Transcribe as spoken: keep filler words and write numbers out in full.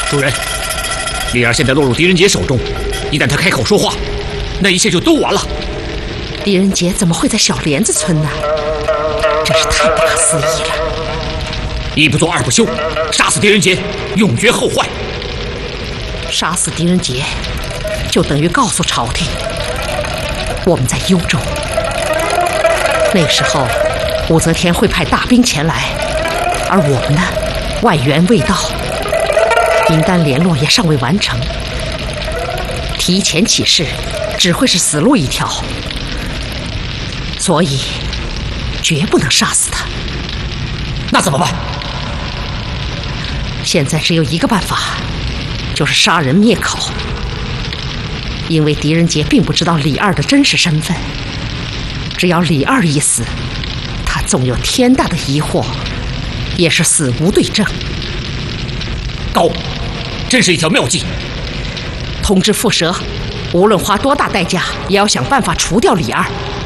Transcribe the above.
主人，李二现在落入狄仁杰手中，一旦他开口说话，那一切就都完了。 狄仁杰怎么会在小莲子村呢？真是太不可思议了！ 一不做二不休，杀死狄仁杰，永绝后患。 杀死狄仁杰，就等于告诉朝廷，我们在幽州。那时候，武则天会派大兵前来，而我们呢，外援未到，名单联络也尚未完成，提前起事，只会是死路一条。所以，绝不能杀死他。 那怎么办？ 现在只有一个办法，就是杀人灭口。因为狄仁杰并不知道李二的真实身份，只要李二一死，他纵有天大的疑惑，也是死无对证。 高，真是一条妙计。 通知蝮蛇，无论花多大代价，也要想办法除掉李二。